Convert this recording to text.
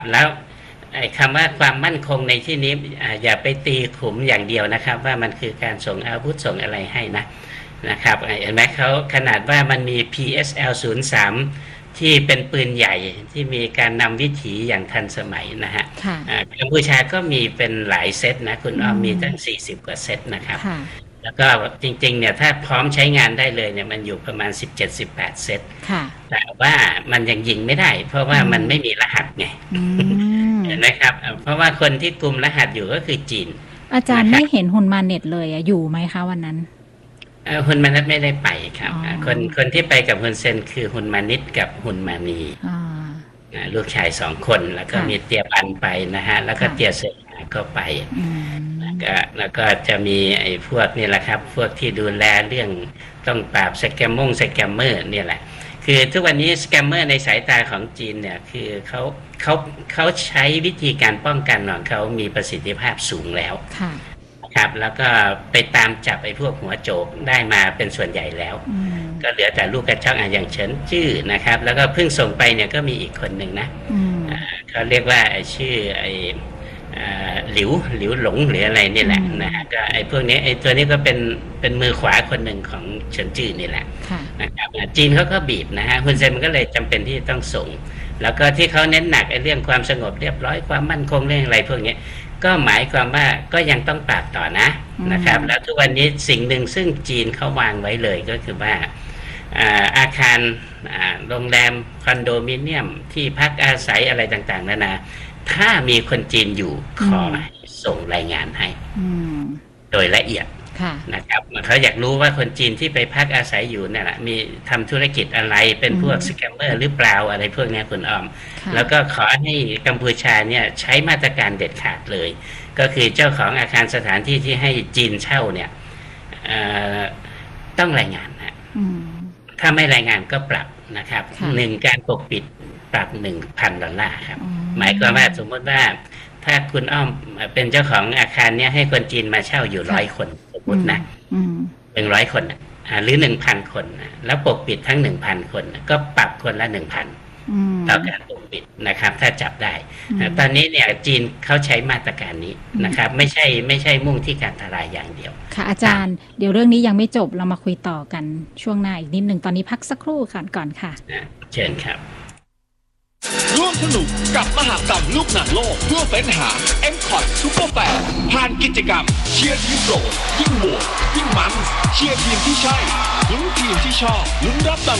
แล้วไอ้คำว่าความมั่นคงในที่นี้อย่าไปตีขุมอย่างเดียวนะครับว่ามันคือการส่งอาวุธส่งอะไรให้นะครับเห็นไหมเขาขนาดว่ามันมี PSL-03 ที่เป็นปืนใหญ่ที่มีการนำวิถีอย่างทันสมัยนะฮะกัมพูชาก็มีเป็นหลายเซตนะคุณอ้อมมีตั้ง40 กว่าเซตนะครับแล้วก็จริงๆเนี่ยถ้าพร้อมใช้งานได้เลยเนี่ยมันอยู่ประมาณ17-18 เซตแต่ว่ามันยังยิงไม่ได้เพราะว่ามันไม่มีรหัสไงนะครับเพราะว่าคนที่กุมรหัสอยู่ก็คือจีนอาจารย์ไม่เห็นฮุนมาเน็ตเลยอยู่ไหมคะวันนั้นฮุนมานิตไม่ได้ไปครับคนที่ไปกับฮุนเซนคือฮุนมานิตกับฮุนมานีลูกชาย2 คนแล้วก็มีเตียบันไปนะฮะแล้วก็เตียเสนาก็ไปแล้วก็จะมีไอ้พวกนี่แหละครับพวกที่ดูแลเรื่องต้องปราบสแกมเมอร์เนี่ยแหละคือทุกวันนี้สแกมเมอร์ในสายตาของจีนเนี่ยคือเขาใช้วิธีการป้องกันของเขามีประสิทธิภาพสูงแล้วครับแล้วก็ไปตามจับไอ้พวกหัวโจกได้มาเป็นส่วนใหญ่แล้วก็เหลือแต่ลูกกระจอกอย่างเฉินจื้อนะครับแล้วก็เพิ่งส่งไปเนี่ยก็มีอีกคนหนึ่งนะเขาเรียกว่าชื่อไอ้หลิวหลงหรืออะไรนี่แหละนะฮะก็ไอ้พวกนี้ไอ้ตัวนี้ก็เป็นมือขวาคนหนึ่งของเฉินจื้อนี่แหละนะครับจีนเขาก็บีบนะฮะฮุนเซนมันก็เลยจำเป็นที่ต้องส่งแล้วก็ที่เขาเน้นหนักไอ้เรื่องความสงบเรียบร้อยความมั่นคงเรื่องอะไรพวกนี้ก็หมายความว่าก็ยังต้องปราบต่อนะครับแล้วทุกวันนี้สิ่งหนึ่งซึ่งจีนเขาวางไว้เลยก็คือว่าอาคารโรงแรมคอนโดมิเนียมที่พักอาศัยอะไรต่างๆนานาถ้ามีคนจีนอยู่ขอส่งรายงานให้โดยละเอียดนะครับเขาอยากรู้ว่าคนจีนที่ไปพักอาศัยอยู่เนี่ยมีทำธุรกิจอะไรเป็นพวกสแกมเมอร์หรือเปล่าอะไรพวกนี้คุณอ้อมแล้วก็ขอให้กัมพูชาเนี่ยใช้มาตรการเด็ดขาดเลยก็คือเจ้าของอาคารสถานที่ที่ให้จีนเช่าเนี่ยต้องรายงานนะถ้าไม่รายงานก็ปรับนะครับ1การปกปิดปรับ 1,000 ดอลลาร์ครับหมายความว่าสมมติว่าถ้าคุณอ้อมเป็นเจ้าของอาคารเนี้ยให้คนจีนมาเช่าอยู่100 คนสมมตินะ100 คนหรือ 1,000 คนแล้วปกปิดทั้ง 1,000 คนก็ปรับคนละ 1,000 ต่อการปกปิดนะครับถ้าจับได้ตอนนี้เนี่ยจีนเขาใช้มาตรการนี้นะครับไม่ใช่มุ่งที่การทลายอย่างเดียวค่ะอาจารย์เดี๋ยวเรื่องนี้ยังไม่จบเรามาคุยต่อกันช่วงหน้าอีกนิดนึงตอนนี้พักสักครู่ก่อนค่ะเชิญครับร่วมสนุกกับมหกรรมลูกหนังโลกเพื่อเฟ้นหา M-Cot Super Fan ผ่านกิจกรรมเชียร์ทีมโปรดยิ่งโหวตยิ่งมันเชียร์ทีมที่ใช่ลุ้นทีมที่ชอบลุ้นรับราง